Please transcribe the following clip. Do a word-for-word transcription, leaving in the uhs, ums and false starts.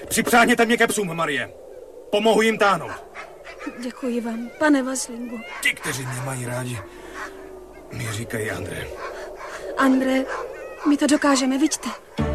Připřáhněte mě ke psům, Marie. Pomohu jim táhnout. Děkuji vám, pane Vaslingu. Ti, kteří mě mají rádi, mi říkají André. André, my to dokážeme, vidíte?